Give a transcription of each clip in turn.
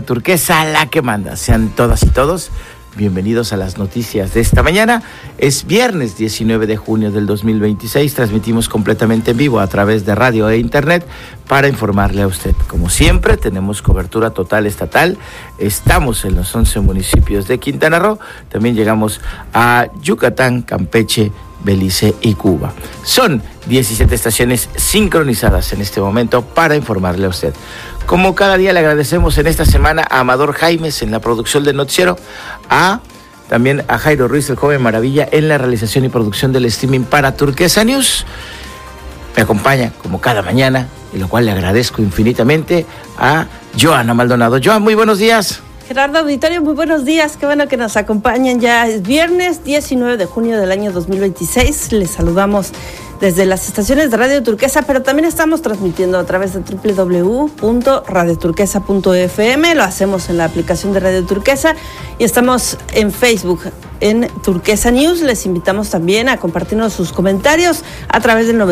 Turquesa, la que manda. Sean todas y todos bienvenidos a las noticias de esta mañana. Es viernes 19 de junio del 2026. Transmitimos completamente en vivo a través de radio e internet para informarle a usted. Como siempre, tenemos cobertura total estatal. Estamos en los 11 municipios de Quintana Roo. También llegamos a Yucatán, Campeche, Belice y Cuba. Son 17 estaciones sincronizadas en este momento para informarle a usted. Como cada día le agradecemos en esta semana a Amador Jaimes en la producción del noticiero, también a Jairo Ruiz, el joven maravilla, en la realización y producción del streaming para Turquesa News. Me acompaña como cada mañana, y lo cual le agradezco infinitamente, a Joana Maldonado. Joan, muy buenos días. Gerardo Auditorio, muy buenos días, qué bueno que nos acompañan. Ya es viernes 19 de junio del año 2026, les saludamos desde las estaciones de Radio Turquesa, pero también estamos transmitiendo a través de www.radioturquesa.fm, lo hacemos en la aplicación de Radio Turquesa y estamos en Facebook, en Turquesa News. Les invitamos también a compartirnos sus comentarios a través del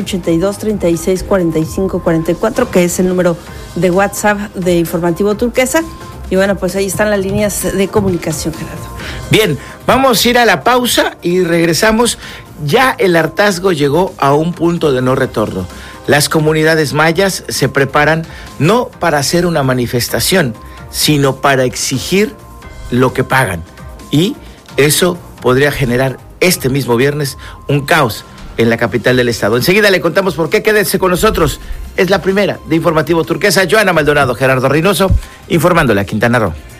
9982-364544, que es el número de WhatsApp de Informativo Turquesa. Y bueno, pues ahí están las líneas de comunicación, Gerardo. Bien, vamos a ir a la pausa y regresamos. Ya el hartazgo llegó a un punto de no retorno. Las comunidades mayas se preparan no para hacer una manifestación, sino para exigir lo que pagan. Y eso podría generar este mismo viernes un caos en la capital del estado. Enseguida le contamos por qué. Quédense con nosotros. Es la primera de Informativo Turquesa. Joana Maldonado, Gerardo Reynoso, informándole a Quintana Roo.